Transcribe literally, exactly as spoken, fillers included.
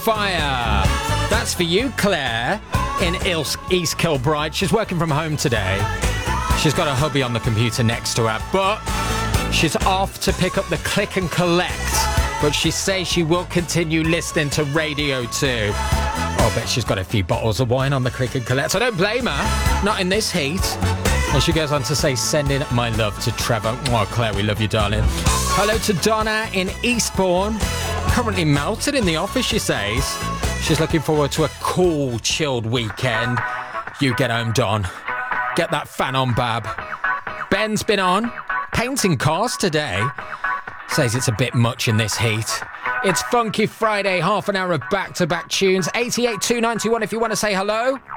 Fire. That's for you, Claire, in East Kilbride. She's working from home today. She's got her hubby on the computer next to her, but she's off to pick up the click and collect. But she says she will continue listening to Radio two. Oh, I bet she's got a few bottles of wine on the click and collect. So I don't blame her. Not in this heat. And she goes on to say, sending my love to Trevor. Oh, Claire, we love you, darling. Hello to Donna in Eastbourne. Currently melted in the office, she says. She's looking forward to a cool, chilled weekend. You get home, Don. Get that fan on, Bab. Ben's been on, painting cars today. Says it's a bit much in this heat. It's Funky Friday, half an hour of back-to-back tunes. eight eight two nine two one if you want to say hello.